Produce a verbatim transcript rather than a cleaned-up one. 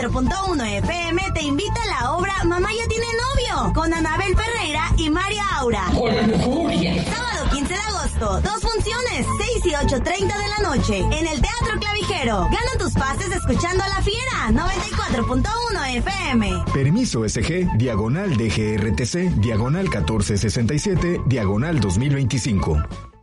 cuatro punto uno F M te invita a la obra Mamá ya tiene novio, con Anabel Ferreira y María Aura. ¡Con lujuria! Sábado quince de agosto, dos funciones, seis y ocho treinta de la noche, en el Teatro Clavijero. Gana tus pases escuchando a La Fiera, noventa y cuatro punto uno F M. Permiso S G, diagonal D G R T C, diagonal catorce sesenta y siete, diagonal dos mil veinticinco.